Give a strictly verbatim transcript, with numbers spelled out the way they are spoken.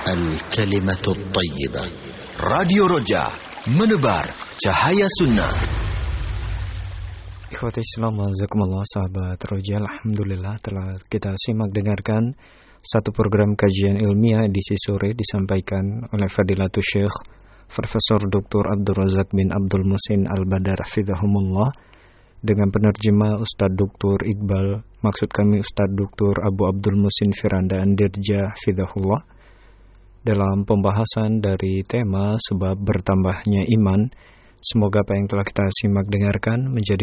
Al-Kalimatul Tayyibah. Radio Roja, menebar cahaya sunnah. Ikhwati Islam, jazakumullah sahabat Roja. Alhamdulillah telah kita simak dengarkan satu program kajian ilmiah edisi sore disampaikan oleh Fadilatul Syekh Profesor Doktor Abdul Razak bin Abdul Muhsin Al-Badar hafizahumullah dengan penerjemah Ustadz Doktor Iqbal, maksud kami Ustadz Doktor Abu Abdul Muhsin Firanda Andirja hafizahullah, dalam pembahasan dari tema sebab bertambahnya iman. Semoga apa yang telah kita simak dengarkan menjadi